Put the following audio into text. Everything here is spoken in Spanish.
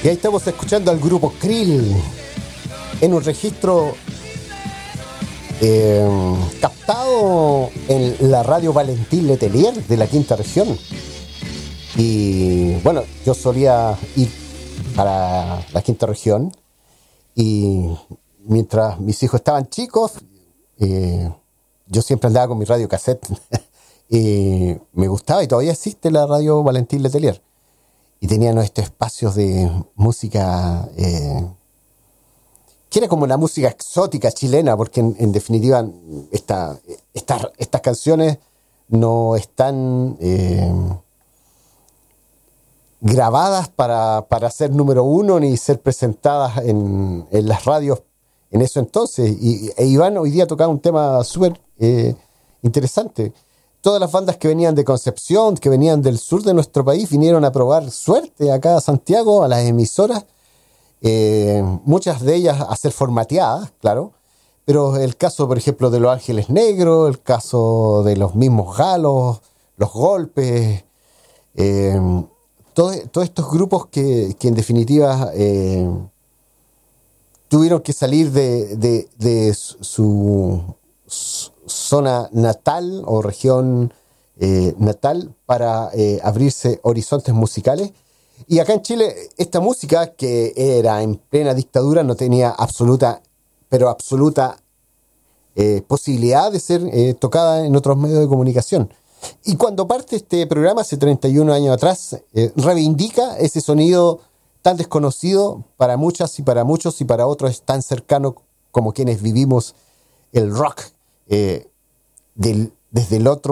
Y ahí estamos escuchando al grupo Krill en un registro captado en la radio Valentín Letelier de la Quinta Región. Y bueno, yo solía ir para la Quinta Región y mientras mis hijos estaban chicos, yo siempre andaba con mi radio cassette y me gustaba, y todavía existe la radio Valentín Letelier. Y tenían estos espacios de música que era como la música exótica chilena, porque en definitiva estas canciones no están grabadas para ser número uno ni ser presentadas en las radios en eso entonces. E Iván hoy día tocaba un tema súper interesante. Todas las bandas que venían de Concepción, que venían del sur de nuestro país, vinieron a probar suerte acá a Santiago, a las emisoras. Muchas de ellas a ser formateadas, claro. Pero el caso, por ejemplo, de Los Ángeles Negros, el caso de los mismos Galos, Los Golpes, todos estos grupos que en definitiva tuvieron que salir de su zona natal o región natal para abrirse horizontes musicales. Y acá en Chile esta música, que era en plena dictadura, no tenía absoluta posibilidad de ser tocada en otros medios de comunicación. Y cuando parte este programa, hace 31 años atrás, reivindica ese sonido tan desconocido para muchas y para muchos, y para otros es tan cercano como quienes vivimos el rock desde el otro